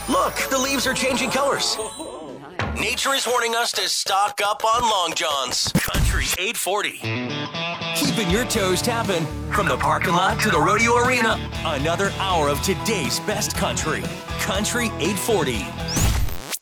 Look, the leaves are changing colors. Nature is warning us to stock up on Long Johns. Country 840. Keeping your toes tapping from the parking lot to the rodeo arena. Another hour of today's best country. Country 840.